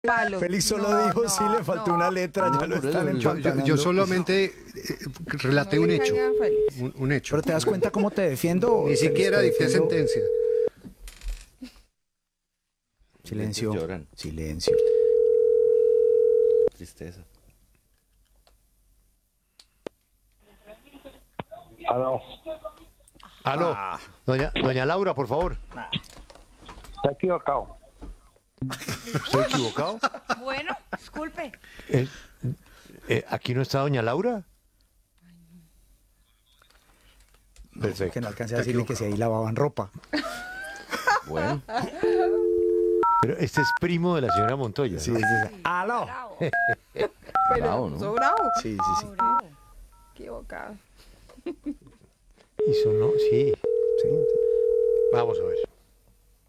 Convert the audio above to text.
Palo. Félix solo dijo sí, le faltó una letra, ya lo están empantanando. Yo solamente relaté un hecho. caiga Félix. Un hecho. Pero te das cuenta cómo te defiendo. Ni Félix, siquiera te dicté defiendo. sentencia. Silencio. Lloran. Silencio. Tristeza. Aló, Aló, doña Laura, por favor. está equivocado. ¿Estoy equivocado? Bueno, disculpe. ¿Aquí no está doña Laura? No, Perfecto. que no alcancé a decirle que si ahí lavaban ropa. Bueno, Pero este es primo de la señora Montoya. Sí, ¿no? sí, sí. ¡Aló! Bravo. bravo, ¿no? ¿Sos bravo? Sí, sí, sí. Bravo. Equivocado. Y sonó, sí. Sí, sí. Vamos a ver.